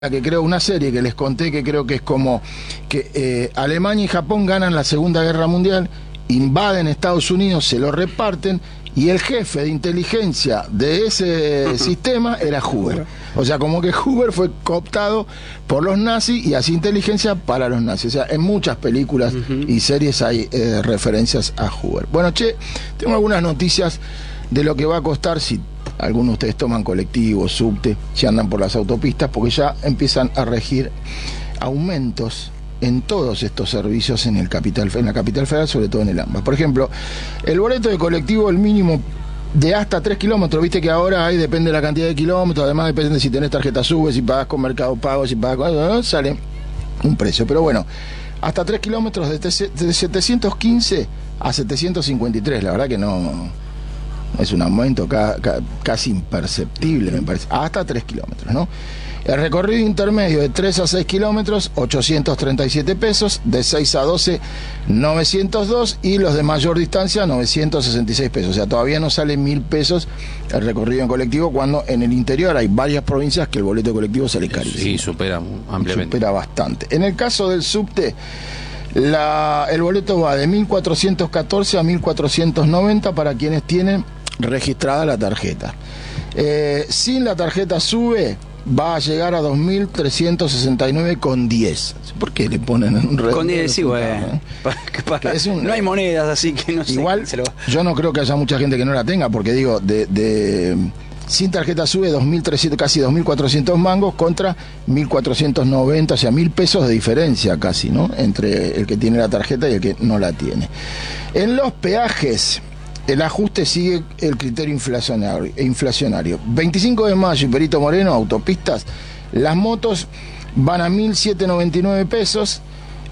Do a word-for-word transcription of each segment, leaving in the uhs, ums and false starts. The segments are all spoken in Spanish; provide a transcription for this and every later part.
que creo una serie que les conté que creo que es como que eh, Alemania y Japón ganan la Segunda Guerra Mundial, invaden Estados Unidos, se lo reparten y el jefe de inteligencia de ese sistema era Hoover. O sea, como que Hoover fue cooptado por los nazis y hacía inteligencia para los nazis. O sea, en muchas películas uh-huh. y series hay eh, referencias a Hoover. Bueno, che, tengo algunas noticias de lo que va a costar si algunos de ustedes toman colectivos, subte, si andan por las autopistas, porque ya empiezan a regir aumentos en todos estos servicios en el capital, en la capital federal, sobre todo en el AMBA. Por ejemplo, el boleto de colectivo, el mínimo de hasta tres kilómetros, viste que ahora hay, depende de la cantidad de kilómetros, además depende si tenés tarjeta SUBE, si pagás con Mercado Pago, si pagás con... ¿no? Sale un precio, pero bueno, hasta tres kilómetros de setecientos quince a setecientos cincuenta y tres, la verdad que no... es un aumento ca, ca, casi imperceptible, me parece, hasta tres kilómetros, ¿no? El recorrido intermedio de tres a seis kilómetros, ochocientos treinta y siete pesos, de seis a doce, novecientos dos, y los de mayor distancia, novecientos sesenta y seis pesos. O sea, todavía no sale mil pesos el recorrido en colectivo, cuando en el interior hay varias provincias que el boleto de colectivo sale carísimo. Sí, supera ampliamente. Supera bastante. En el caso del subte, la, el boleto va de mil cuatrocientos catorce a mil cuatrocientos noventa para quienes tienen registrada la tarjeta. Eh, sin la tarjeta SUBE va a llegar a dos mil trescientos sesenta y nueve con diez. ¿Por qué le ponen un redondeo? Con diez, sí, güey. ¿Eh? Un... No hay monedas, así que no sé. Igual, se lo... yo no creo que haya mucha gente que no la tenga, porque digo, de, de sin tarjeta SUBE, dos mil trescientos, casi dos mil cuatrocientos mangos contra mil cuatrocientos noventa, o sea, mil pesos de diferencia casi, ¿no? Entre el que tiene la tarjeta y el que no la tiene. En los peajes, el ajuste sigue el criterio inflacionario, inflacionario. veinticinco de mayo y Perito Moreno, autopistas, las motos van a mil setecientos noventa y nueve pesos,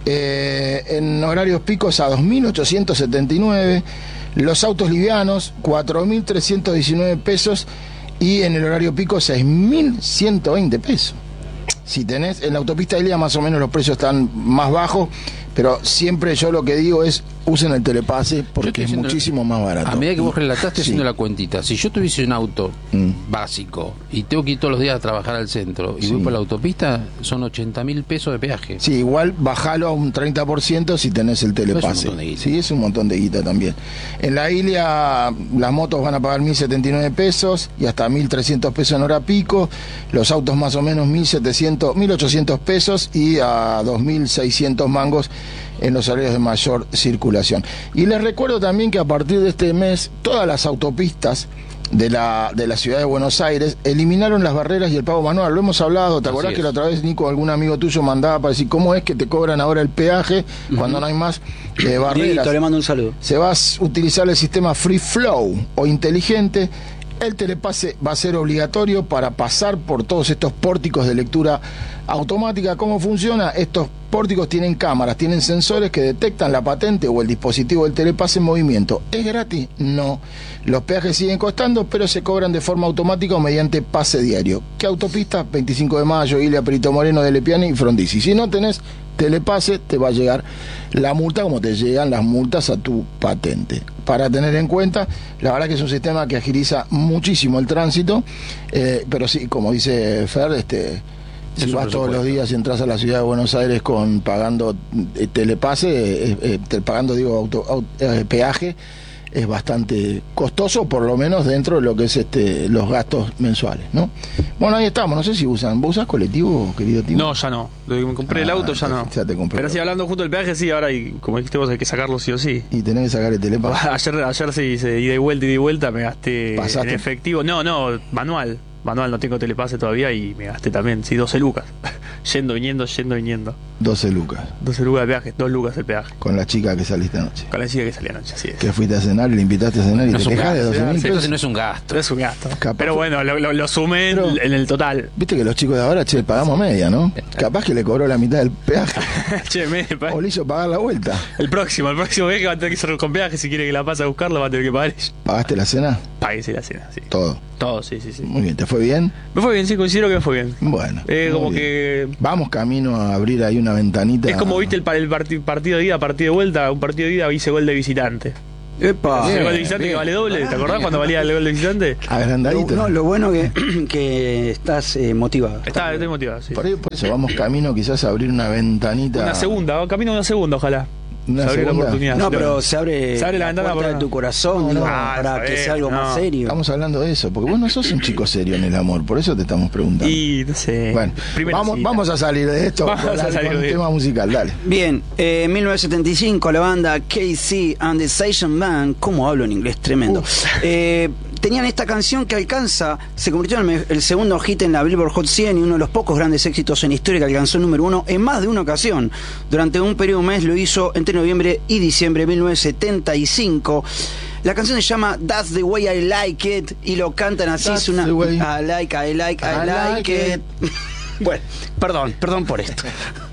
eh, en horarios picos a dos mil ochocientos setenta y nueve, los autos livianos cuatro mil trescientos diecinueve pesos y en el horario pico seis mil ciento veinte pesos. Si tenés, en la autopista de Ilía más o menos los precios están más bajos, pero siempre yo lo que digo es usen el telepase porque es muchísimo más barato. A medida que vos relataste, sí. haciendo la cuentita, si yo tuviese un auto mm. básico y tengo que ir todos los días a trabajar al centro y sí. voy por la autopista, son ochenta mil pesos de peaje. Sí, igual bajalo a un treinta por ciento si tenés el telepase. No es sí, es un montón de guita también. En la Ilia las motos van a pagar mil setenta y nueve pesos y hasta mil trescientos pesos en hora pico, los autos más o menos mil setecientos, mil ochocientos pesos y a dos mil seiscientos mangos en los horarios de mayor circulación. Y les recuerdo también que a partir de este mes todas las autopistas de la, de la ciudad de Buenos Aires eliminaron las barreras y el pago manual. Lo hemos hablado, ¿te Así acordás es. que la otra vez, Nico, algún amigo tuyo mandaba para decir cómo es que te cobran ahora el peaje uh-huh. cuando no hay más eh, barreras? Dieguito, le mando un saludo. Se va a utilizar el sistema Free Flow o inteligente. El telepase va a ser obligatorio para pasar por todos estos pórticos de lectura automática. ¿Cómo funciona? Estos pórticos tienen cámaras, tienen sensores que detectan la patente o el dispositivo del telepase en movimiento. ¿Es gratis? No. Los peajes siguen costando, pero se cobran de forma automática o mediante pase diario. ¿Qué autopista? veinticinco de mayo, Ilia, Perito Moreno, de Lepiane y Frondizi. Si no tenés telepase, te va a llegar la multa como te llegan las multas a tu patente. Para tener en cuenta, la verdad que es un sistema que agiliza muchísimo el tránsito, eh, pero sí, como dice Fer, este, si vas todos los días y entras a la ciudad de Buenos Aires con pagando eh, telepase, eh, eh, pagando digo auto, auto, eh, peaje, es bastante costoso, por lo menos dentro de lo que es este los gastos mensuales, ¿no? Bueno, ahí estamos, no sé si usan, ¿vos usás colectivo, querido Timo? No, ya no, desde que me compré ah, el auto ya no. Ya te compré. Pero sí, hablando justo del peaje, sí, ahora, y como dijiste vos, hay que sacarlo sí o sí. Y tenés que sacar el telepase. Ayer, ayer sí, se ida y vuelta, ida y vuelta, me gasté ¿Pasaste? En efectivo, no, no, manual. Manual, no tengo telepase todavía y me gasté también, sí, doce lucas. Yendo, viniendo, yendo, viniendo. doce lucas. doce lucas de peaje, dos lucas el peaje. Con la chica que saliste anoche. Con la chica que salí anoche, así es. Que fuiste a cenar y le invitaste a cenar y no te quejas de doce mil pesos. No es un gasto. No es un gasto. Capaz pero bueno, lo, lo, lo sumé Pero, en el total. Viste que los chicos de ahora, che, pagamos media, ¿no? Capaz que le cobró la mitad del peaje. Che, media. O le hizo pagar la vuelta. El próximo, el próximo mes que va a tener que ser con peaje, si quiere que la pase a buscarlo, va a tener que pagar ella. ¿Pagaste la cena? Pagué sí la cena, sí. Todo. Todo, sí, sí, sí. Muy bien, ¿te fue bien? Me fue bien, sí, considero que me fue bien. Bueno. Eh, como bien. que... Vamos camino a abrir ahí una ventanita. Es como viste el, el parti partido de ida, partido de vuelta, un partido de ida hice gol de visitante. Epa. El Bien, gol de visitante bien. que vale doble, ¿te acordás cuando valía el gol de visitante? Agrandadito. Lo, no, lo bueno que, que estás eh, motivado. Está, estoy motivado, sí. Por, ahí- por eso vamos camino quizás a abrir una ventanita. Una segunda, camino de una segunda, ojalá. Una Se abre la segunda. oportunidad. No, Sí, pero se abre, Se abre la ventana puerta por- de tu corazón, No, digo, no. Ah, para que sabés, sea algo no. más serio. Estamos hablando de eso, porque vos no sos un chico serio en el amor, por eso te estamos preguntando. Y no sé. Bueno, Primera vamos, cita. vamos a salir de esto Vamos con, a la- salir con de un esto. tema musical, dale. Bien, eh, en mil novecientos setenta y cinco la banda K C and the Station Band, ¿cómo hablo en inglés? Tremendo. Eh, tenían esta canción que alcanza, se convirtió en el, el segundo hit en la Billboard Hot cien y uno de los pocos grandes éxitos en la historia que alcanzó el número uno en más de una ocasión. Durante un periodo de un mes lo hizo entre noviembre y diciembre de mil novecientos setenta y cinco. La canción se llama That's the Way I Like It y lo cantan así, That's es una the way I like, I like, I, I like, like it. Bueno, perdón, perdón por esto.